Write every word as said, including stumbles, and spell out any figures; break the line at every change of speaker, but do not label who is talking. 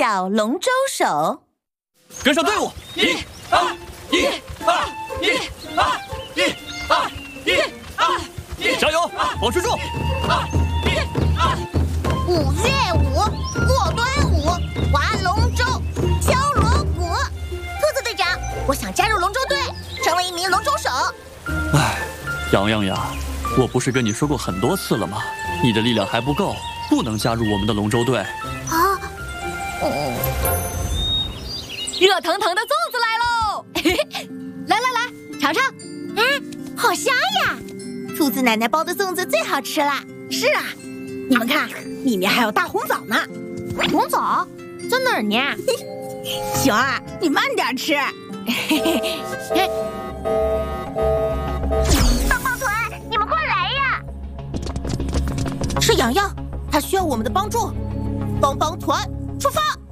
小龙舟手。
跟上队伍！一二一二一二一二一二一，加油，保持住！二一二。
五月舞，过端午，划龙舟，敲锣鼓。兔子队长，我想加入龙舟队，成为一名龙舟手。
唉，洋洋呀，我不是跟你说过很多次了吗？你的力量还不够，不能加入我们的龙舟队。
啊，嗯。
热腾腾的粽子来喽！来来来，尝尝。
哎，好香呀！兔子奶奶包的粽子最好吃了。
是啊，你们看，里面还有大红枣呢。
红枣在哪儿呢？
熊儿，你慢点吃。
棒棒团，你们快来呀！
是洋洋，他需要我们的帮助。帮帮团，出发！